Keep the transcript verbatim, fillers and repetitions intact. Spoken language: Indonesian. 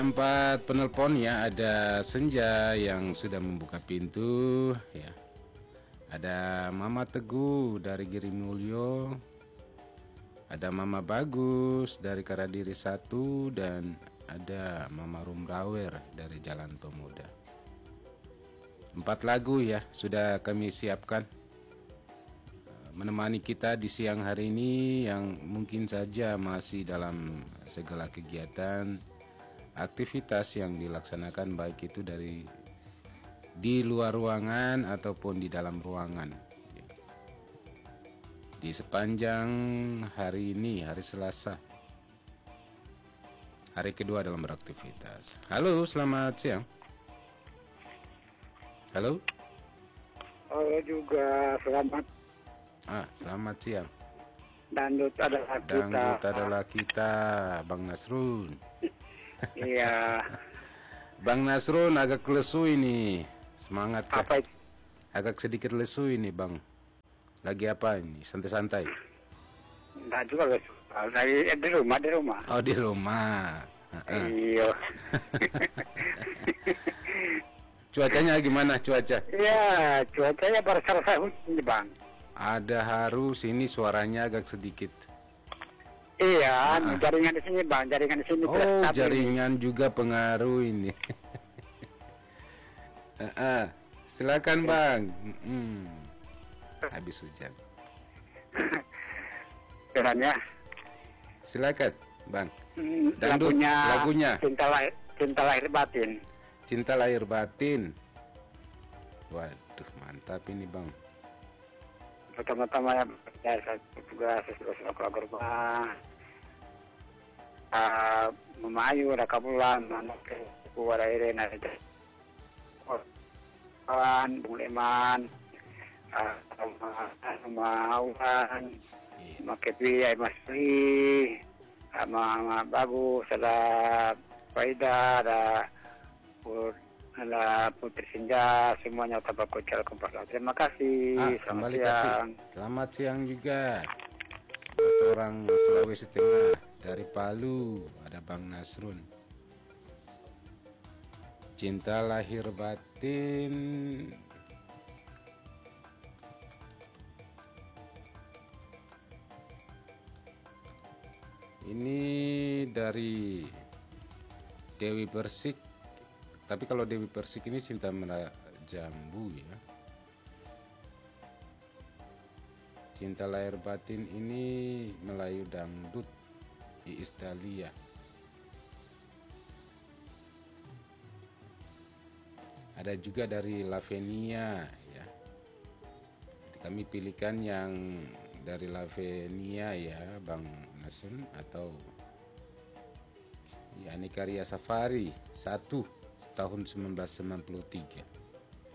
Empat penelpon ya, ada Senja yang sudah membuka pintu ya. Ada Mama Teguh dari Girimulyo. Ada Mama Bagus dari Karadiri satu dan ada Mama Rumrawer dari Jalan Pemuda. Empat lagu ya sudah kami siapkan menemani kita di siang hari ini yang mungkin saja masih dalam segala kegiatan aktivitas yang dilaksanakan, baik itu dari di luar ruangan ataupun di dalam ruangan. Di sepanjang hari ini, hari Selasa, hari kedua dalam beraktivitas. Halo, selamat siang. Halo. Halo juga, selamat. Ah, selamat siang. Dangdut adalah kita. Dangdut adalah kita, Bang Nasrun. Iya. Bang Nasrun agak lesu ini. Semangat kah? Apa itu? Agak sedikit lesu ini, Bang. Lagi apa ini? Santai-santai? Enggak juga guys. Dari eh, di rumah, di rumah. Oh, di rumah. Iya. Cuacanya gimana cuaca? Iya, cuacanya baru selesai hujan, Bang. Ada haru, sini suaranya agak sedikit. Iya, Nah. jaringan di sini, Bang. Jaringan di sini. Oh, tidak stabil. jaringan juga pengaruh ini. Ah, ah. Silakan, Bang. Hmm. Habis hujan. Jalannya. Silakan, Bang. Hmm, Dangdut, lagunya, lagunya. Cinta lahir, cinta lahir batin. Cinta lahir batin. Waduh, mantap ini, Bang. Pertama-tama ya, saya juga sesuai keluarga rumah. Uh, Memayu, ada kabulan, mana ke ada Irena, ada kawan, Bung Leman, sama Awan, sama Kepi, Mas Ri, sama Bagus, ada Faida, ada ada Putri Senja, semuanya tabak kocel kompas. Terima kasih. Ah, Selamat kembali siang. kasih. Selamat siang juga. Buat orang Sulawesi Tengah dari Palu, ada Bang Nasrun. Cinta lahir batin. Ini dari Dewi Persik. Tapi kalau Dewi Persik ini Cinta Merah Jambu ya. Cinta lahir batin ini Melayu Dangdut, Iis Dahlia. Ada juga dari Lavenia ya. Kami pilihkan yang dari Lavenia ya, Bang Nasun, atau ya, ini karya Safari satu tahun seribu sembilan ratus sembilan puluh tiga.